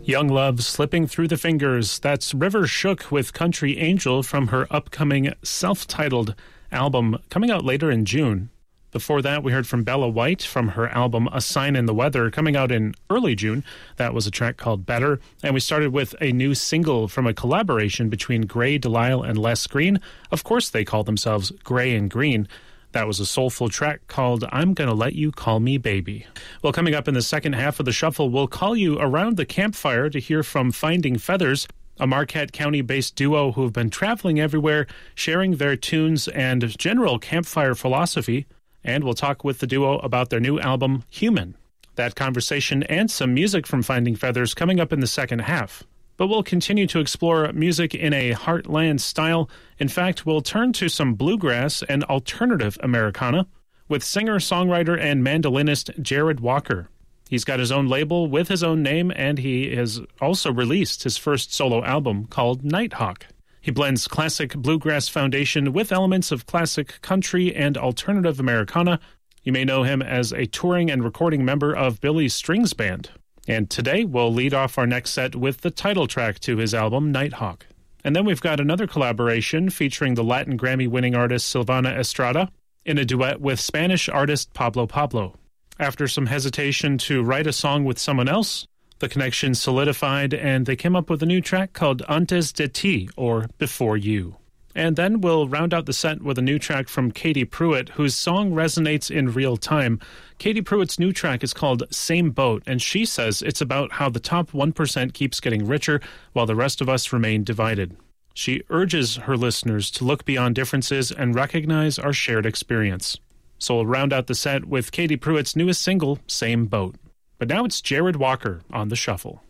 Young Love Slipping Through the Fingers. That's River Shook with Country Angel from her upcoming self-titled album coming out later in June. Before that, we heard from Bella White from her album A Sign in the Weather coming out in early June. That was a track called Better. And we started with a new single from a collaboration between Gray Delisle and Les Green. Of course, they call themselves Gray and Green. That was a soulful track called I'm Gonna Let You Call Me Baby. Well, coming up in the second half of the shuffle, we'll call you around the campfire to hear from Finding Feathers, a Marquette County-based duo who have been traveling everywhere, sharing their tunes and general campfire philosophy. And we'll talk with the duo about their new album, Human. That conversation and some music from Finding Feathers coming up in the second half. But we'll continue to explore music in a heartland style. In fact, we'll turn to some bluegrass and alternative Americana with singer-songwriter and mandolinist Jared Walker. He's got his own label with his own name, and he has also released his first solo album called Nighthawk. He blends classic bluegrass foundation with elements of classic country and alternative Americana. You may know him as a touring and recording member of Billy Strings Band. And today, we'll lead off our next set with the title track to his album, Nighthawk. And then we've got another collaboration featuring the Latin Grammy-winning artist Silvana Estrada in a duet with Spanish artist Pablo Pablo. After some hesitation to write a song with someone else, the connection solidified and they came up with a new track called Antes de Ti, or Before You. And then we'll round out the set with a new track from Katie Pruitt, whose song resonates in real time. Katie Pruitt's new track is called Same Boat, and she says it's about how the top 1% keeps getting richer while the rest of us remain divided. She urges her listeners to look beyond differences and recognize our shared experience. So we'll round out the set with Katie Pruitt's newest single, Same Boat. But now it's Jared Walker on the shuffle.